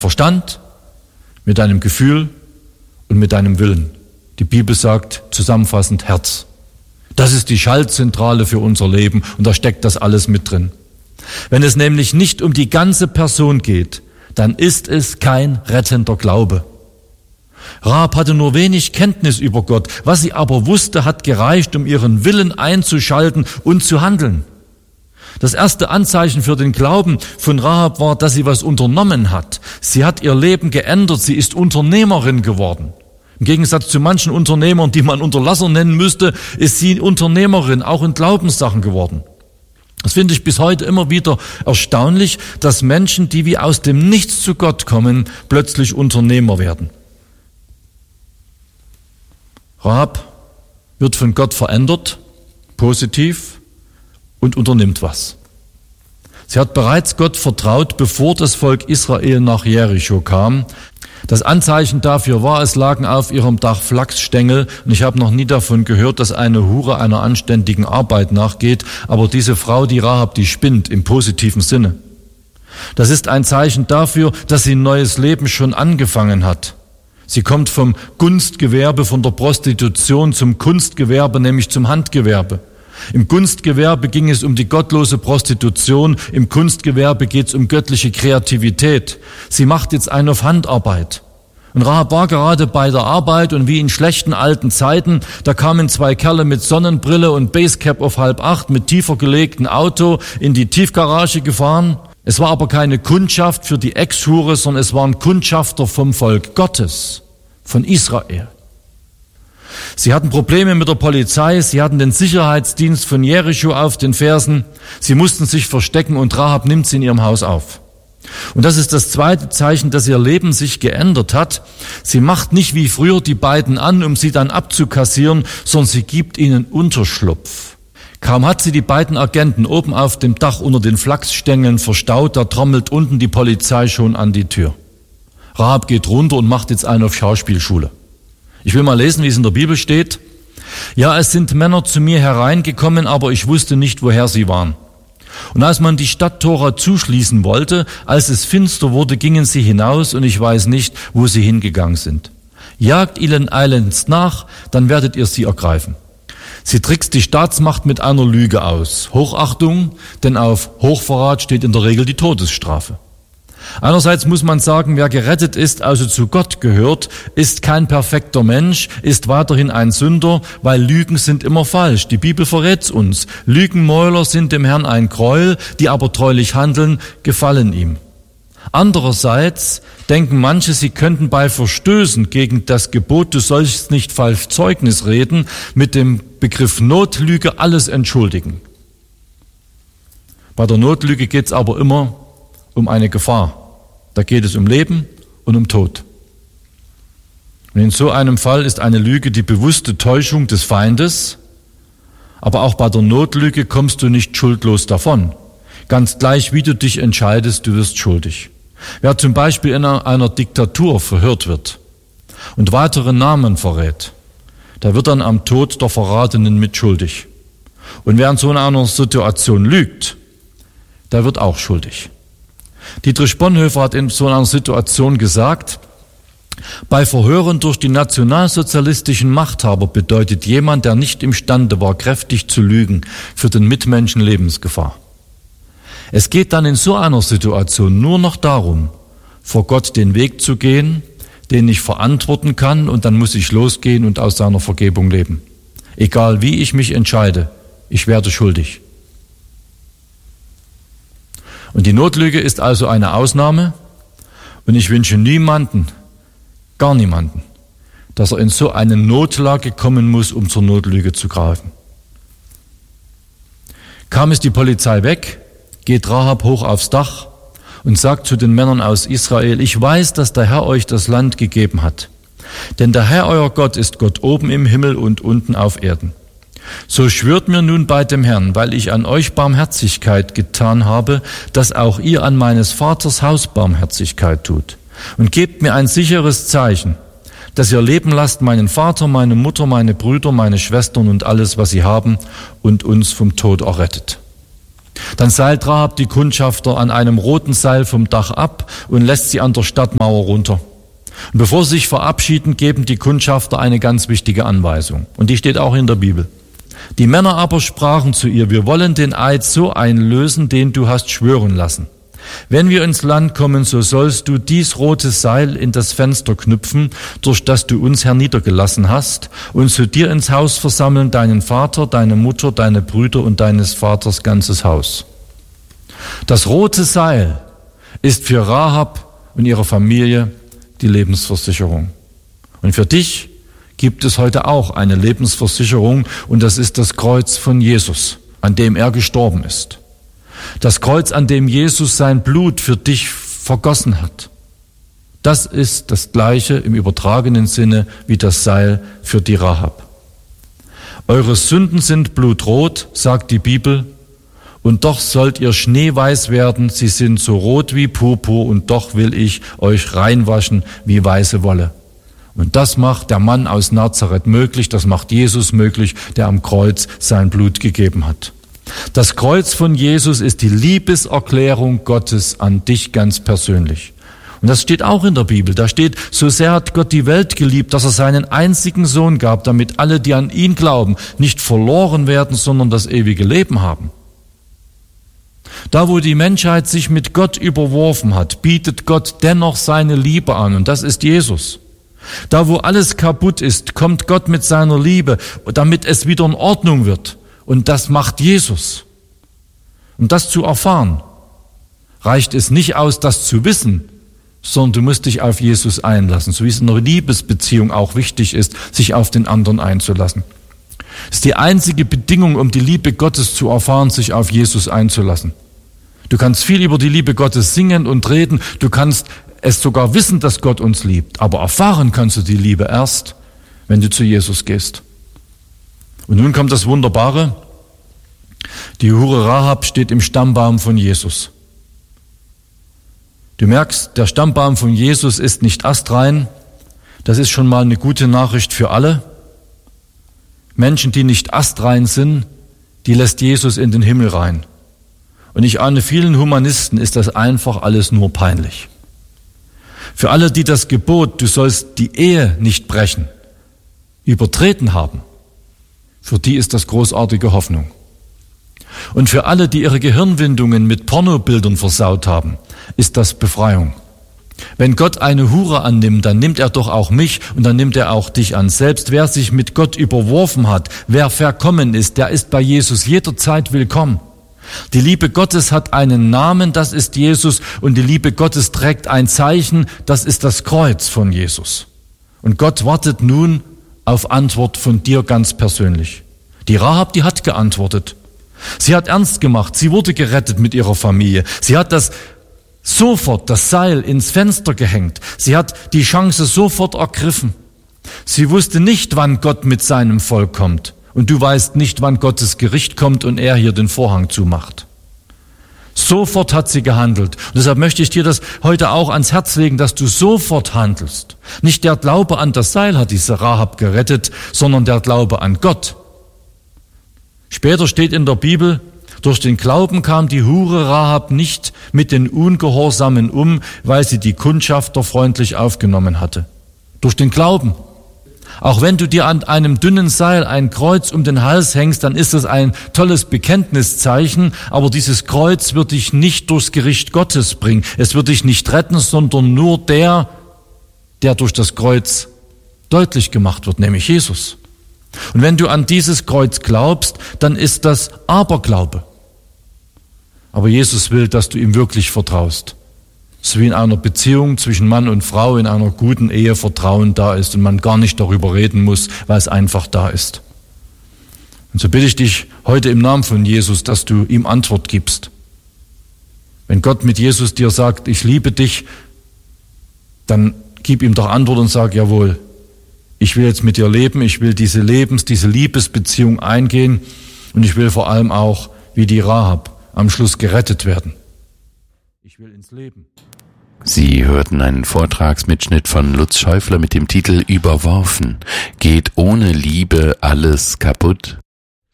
Verstand, mit deinem Gefühl und mit deinem Willen. Die Bibel sagt zusammenfassend Herz. Das ist die Schaltzentrale für unser Leben und da steckt das alles mit drin. Wenn es nämlich nicht um die ganze Person geht, dann ist es kein rettender Glaube. Rahab hatte nur wenig Kenntnis über Gott. Was sie aber wusste, hat gereicht, um ihren Willen einzuschalten und zu handeln. Das erste Anzeichen für den Glauben von Rahab war, dass sie was unternommen hat. Sie hat ihr Leben geändert, sie ist Unternehmerin geworden. Im Gegensatz zu manchen Unternehmern, die man Unterlasser nennen müsste, ist sie Unternehmerin, auch in Glaubenssachen geworden. Das finde ich bis heute immer wieder erstaunlich, dass Menschen, die wie aus dem Nichts zu Gott kommen, plötzlich Unternehmer werden. Rahab wird von Gott verändert, positiv, und unternimmt was. Sie hat bereits Gott vertraut, bevor das Volk Israel nach Jericho kam. Das Anzeichen dafür war, es lagen auf ihrem Dach Flachsstängel und ich habe noch nie davon gehört, dass eine Hure einer anständigen Arbeit nachgeht, aber diese Frau, die Rahab, die spinnt im positiven Sinne. Das ist ein Zeichen dafür, dass sie ein neues Leben schon angefangen hat. Sie kommt vom Gunstgewerbe, von der Prostitution zum Kunstgewerbe, nämlich zum Handgewerbe. Im Kunstgewerbe ging es um die gottlose Prostitution, im Kunstgewerbe geht es um göttliche Kreativität. Sie macht jetzt eine auf Handarbeit. Und Rahab war gerade bei der Arbeit und wie in schlechten alten Zeiten, da kamen zwei Kerle mit Sonnenbrille und Basecap auf 7:30 mit tiefer gelegtem Auto in die Tiefgarage gefahren. Es war aber keine Kundschaft für die Ex-Hure, sondern es waren Kundschafter vom Volk Gottes, von Israel. Sie hatten Probleme mit der Polizei, sie hatten den Sicherheitsdienst von Jericho auf den Fersen, sie mussten sich verstecken und Rahab nimmt sie in ihrem Haus auf. Und das ist das zweite Zeichen, dass ihr Leben sich geändert hat. Sie macht nicht wie früher die beiden an, um sie dann abzukassieren, sondern sie gibt ihnen Unterschlupf. Kaum hat sie die beiden Agenten oben auf dem Dach unter den Flachsstängeln verstaut, da trommelt unten die Polizei schon an die Tür. Rahab geht runter und macht jetzt eine auf Schauspielschule. Ich will mal lesen, wie es in der Bibel steht. Ja, es sind Männer zu mir hereingekommen, aber ich wusste nicht, woher sie waren. Und als man die Stadttore zuschließen wollte, als es finster wurde, gingen sie hinaus und ich weiß nicht, wo sie hingegangen sind. Jagt ihnen eilends nach, dann werdet ihr sie ergreifen. Sie trickst die Staatsmacht mit einer Lüge aus. Hochachtung, denn auf Hochverrat steht in der Regel die Todesstrafe. Einerseits muss man sagen, wer gerettet ist, also zu Gott gehört, ist kein perfekter Mensch, ist weiterhin ein Sünder, weil Lügen sind immer falsch. Die Bibel verrät's uns. Lügenmäuler sind dem Herrn ein Gräuel, die aber treulich handeln, gefallen ihm. Andererseits denken manche, sie könnten bei Verstößen gegen das Gebot, du sollst nicht falsch Zeugnis reden, mit dem Begriff Notlüge alles entschuldigen. Bei der Notlüge geht's aber immer um eine Gefahr. Da geht es um Leben und um Tod. Und in so einem Fall ist eine Lüge die bewusste Täuschung des Feindes, aber auch bei der Notlüge kommst du nicht schuldlos davon. Ganz gleich, wie du dich entscheidest, du wirst schuldig. Wer zum Beispiel in einer Diktatur verhört wird und weitere Namen verrät, der wird dann am Tod der Verratenen mitschuldig. Und wer in so einer Situation lügt, der wird auch schuldig. Dietrich Bonhoeffer hat in so einer Situation gesagt, bei Verhören durch die nationalsozialistischen Machthaber bedeutet jemand, der nicht imstande war, kräftig zu lügen, für den Mitmenschen Lebensgefahr. Es geht dann in so einer Situation nur noch darum, vor Gott den Weg zu gehen, den ich verantworten kann, und dann muss ich losgehen und aus seiner Vergebung leben. Egal wie ich mich entscheide, ich werde schuldig. Und die Notlüge ist also eine Ausnahme und ich wünsche niemanden, gar niemanden, dass er in so eine Notlage kommen muss, um zur Notlüge zu greifen. Kam es die Polizei weg, geht Rahab hoch aufs Dach und sagt zu den Männern aus Israel, ich weiß, dass der Herr euch das Land gegeben hat. Denn der Herr euer Gott ist Gott oben im Himmel und unten auf Erden. So schwört mir nun bei dem Herrn, weil ich an euch Barmherzigkeit getan habe, dass auch ihr an meines Vaters Haus Barmherzigkeit tut. Und gebt mir ein sicheres Zeichen, dass ihr leben lasst meinen Vater, meine Mutter, meine Brüder, meine Schwestern und alles, was sie haben, und uns vom Tod errettet. Dann seilt Rahab die Kundschafter an einem roten Seil vom Dach ab und lässt sie an der Stadtmauer runter. Und bevor sie sich verabschieden, geben die Kundschafter eine ganz wichtige Anweisung. Und die steht auch in der Bibel. Die Männer aber sprachen zu ihr: Wir wollen den Eid so einlösen, den du hast schwören lassen. Wenn wir ins Land kommen, so sollst du dies rote Seil in das Fenster knüpfen, durch das du uns herniedergelassen hast, und zu dir ins Haus versammeln deinen Vater, deine Mutter, deine Brüder und deines Vaters ganzes Haus. Das rote Seil ist für Rahab und ihre Familie die Lebensversicherung. Und für dich gibt es heute auch eine Lebensversicherung, und das ist das Kreuz von Jesus, an dem er gestorben ist. Das Kreuz, an dem Jesus sein Blut für dich vergossen hat. Das ist das Gleiche im übertragenen Sinne wie das Seil für die Rahab. Eure Sünden sind blutrot, sagt die Bibel, und doch sollt ihr schneeweiß werden, sie sind so rot wie Purpur, und doch will ich euch reinwaschen wie weiße Wolle. Und das macht der Mann aus Nazareth möglich, das macht Jesus möglich, der am Kreuz sein Blut gegeben hat. Das Kreuz von Jesus ist die Liebeserklärung Gottes an dich ganz persönlich. Und das steht auch in der Bibel. Da steht: So sehr hat Gott die Welt geliebt, dass er seinen einzigen Sohn gab, damit alle, die an ihn glauben, nicht verloren werden, sondern das ewige Leben haben. Da, wo die Menschheit sich mit Gott überworfen hat, bietet Gott dennoch seine Liebe an, und das ist Jesus. Da, wo alles kaputt ist, kommt Gott mit seiner Liebe, damit es wieder in Ordnung wird. Und das macht Jesus. Um das zu erfahren, reicht es nicht aus, das zu wissen, sondern du musst dich auf Jesus einlassen, so wie es in einer Liebesbeziehung auch wichtig ist, sich auf den anderen einzulassen. Es ist die einzige Bedingung, um die Liebe Gottes zu erfahren, sich auf Jesus einzulassen. Du kannst viel über die Liebe Gottes singen und reden, du kannst es sogar wissen, dass Gott uns liebt, aber erfahren kannst du die Liebe erst, wenn du zu Jesus gehst. Und nun kommt das Wunderbare: Die Hure Rahab steht im Stammbaum von Jesus. Du merkst, der Stammbaum von Jesus ist nicht astrein. Das ist schon mal eine gute Nachricht für alle. Menschen, die nicht astrein sind, die lässt Jesus in den Himmel rein. Und ich ahne, vielen Humanisten ist das einfach alles nur peinlich. Für alle, die das Gebot, du sollst die Ehe nicht brechen, übertreten haben, für die ist das großartige Hoffnung. Und für alle, die ihre Gehirnwindungen mit Pornobildern versaut haben, ist das Befreiung. Wenn Gott eine Hure annimmt, dann nimmt er doch auch mich und dann nimmt er auch dich an. Selbst wer sich mit Gott überworfen hat, wer verkommen ist, der ist bei Jesus jederzeit willkommen. Die Liebe Gottes hat einen Namen, das ist Jesus, und die Liebe Gottes trägt ein Zeichen, das ist das Kreuz von Jesus. Und Gott wartet nun auf Antwort von dir ganz persönlich. Die Rahab, die hat geantwortet. Sie hat ernst gemacht, sie wurde gerettet mit ihrer Familie. Sie hat sofort das Seil ins Fenster gehängt. Sie hat die Chance sofort ergriffen. Sie wusste nicht, wann Gott mit seinem Volk kommt. Und du weißt nicht, wann Gottes Gericht kommt und er hier den Vorhang zumacht. Sofort hat sie gehandelt. Und deshalb möchte ich dir das heute auch ans Herz legen, dass du sofort handelst. Nicht der Glaube an das Seil hat diese Rahab gerettet, sondern der Glaube an Gott. Später steht in der Bibel: Durch den Glauben kam die Hure Rahab nicht mit den Ungehorsamen um, weil sie die Kundschafter freundlich aufgenommen hatte. Durch den Glauben. Auch wenn du dir an einem dünnen Seil ein Kreuz um den Hals hängst, dann ist es ein tolles Bekenntniszeichen, aber dieses Kreuz wird dich nicht durchs Gericht Gottes bringen. Es wird dich nicht retten, sondern nur der durch das Kreuz deutlich gemacht wird, nämlich Jesus. Und wenn du an dieses Kreuz glaubst, dann ist das Aberglaube. Aber Jesus will, dass du ihm wirklich vertraust. So wie in einer Beziehung zwischen Mann und Frau, in einer guten Ehe Vertrauen da ist und man gar nicht darüber reden muss, weil es einfach da ist. Und so bitte ich dich heute im Namen von Jesus, dass du ihm Antwort gibst. Wenn Gott mit Jesus dir sagt, ich liebe dich, dann gib ihm doch Antwort und sag, jawohl, ich will jetzt mit dir leben, ich will diese Liebesbeziehung eingehen und ich will vor allem auch, wie die Rahab, am Schluss gerettet werden. Ich will ins Leben. Sie hörten einen Vortragsmitschnitt von Lutz Schäufler mit dem Titel Überworfen. Geht ohne Liebe alles kaputt?